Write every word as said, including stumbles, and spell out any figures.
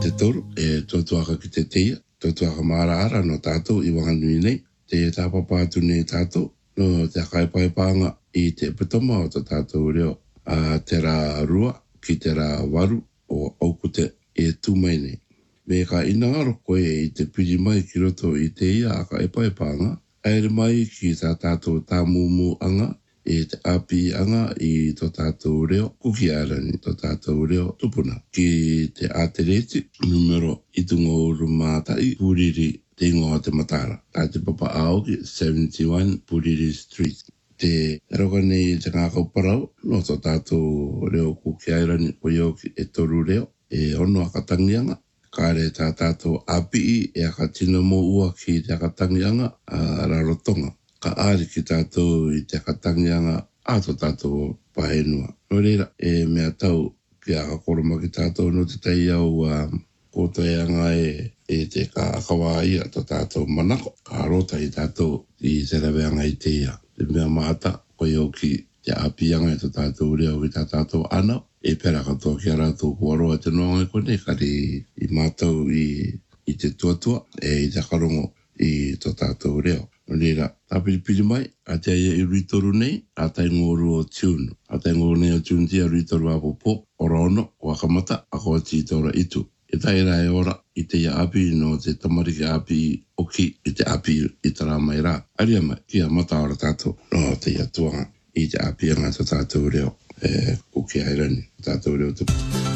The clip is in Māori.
te toru, e totuaka ki te teia, totuaka maara ara no tātou i wanganui nei, te tāpapātu nei tātou, no te kaipaipanga i te pitoma o te tātou reo, a te rā rua ki te rā waru o aukute e tūmai nei. Me ka inangaro koe i te piri mai ki roto i te ia a kaipaipanga, aere mai ki tā tātou tā mūmu anga, e te api anga i tō tātou reo, kuki arani tō tātou reo tupuna. Ki te atereti, numero itungo uru mātai, Puriri te ingoa te matara. A te papa aoki, seventy-one Puriri Street. Te roka nei te ngākau parau, no tō tātou reo kuki arani o ioki e toru reo, e ono akatangianga. Kāre tā tātou api e akatina mo ua ki te akatangianga a rarotonga. Ka ari ki tātou i te akatangianga a tō tātou pahenua. No reira, e mea tau ki a kakoroma ki tātou no te tei au uh, kōtoeanga e, e te ka akawaia tō tātou manako. Ka rota i tātou i te raweanga i te ia. Te mea maata koe au ki te apianga i tō tātou reo ki tā tātou anau. E pera katoa ki a rātou kuaroa te noanga i kone, kari i mātou i, i te tuatua e i te karongo i tō tātou reo. Nera, tā piripiri mai, a te aia i ruitoru nei, a tai ngoru o tiunu. A tai ngoru nei o tiunu tia ruitoru a popo, ora ono, o akamata, a koa tītora itu. E tai rā e ora i te ia api no te tamariki api oki i te api i te rā mai rā. Aria mai, kia mata ora tātou, no te ia tuanga i te api anga tō tātou reo, e kuki airani, tātou reo tupu.